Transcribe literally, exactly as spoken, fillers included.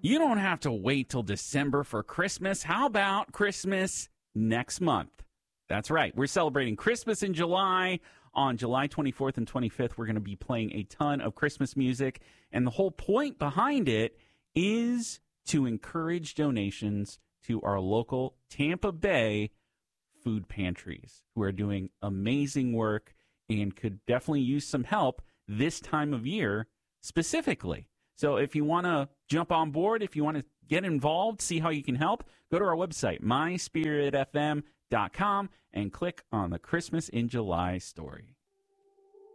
You don't have to wait till December for Christmas. How about Christmas next month? That's right. We're celebrating Christmas in July. On July twenty-fourth and twenty-fifth, we're going to be playing a ton of Christmas music. And the whole point behind it is to encourage donations to our local Tampa Bay food pantries who are doing amazing work and could definitely use some help this time of year specifically. So if you want to jump on board, if you want to get involved, see how you can help, go to our website, my spirit f m dot com, and click on the Christmas in July story.